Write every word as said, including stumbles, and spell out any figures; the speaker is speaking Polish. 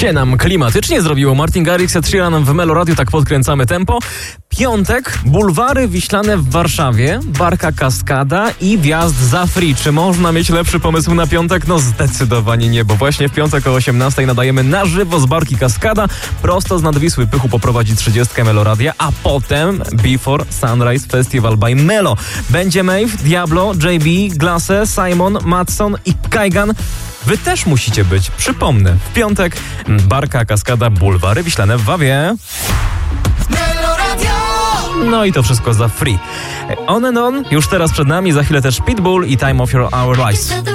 się nam klimatycznie zrobiło. Martin Garrix, Ed Sheeran w Melo Radio, tak podkręcamy tempo. Piątek, bulwary wiślane w Warszawie, barka Kaskada i wjazd za free. Czy można mieć lepszy pomysł na piątek? No zdecydowanie nie, bo właśnie w piątek o osiemnastej nadajemy na żywo z barki Kaskada. Prosto z Nadwisły Pychu poprowadzi trzydziestkę Melo Radia, a potem Before Sunrise Festival by Melo. Będzie Maeve, Diablo, J B, Glasse, Simon, Matson i Kaigan. Wy też musicie być. Przypomnę, w piątek barka Kaskada, bulwary wiślane w Wawie. No i to wszystko za free. On and On już teraz przed nami, za chwilę też Pitbull i Time of Your Our Lives.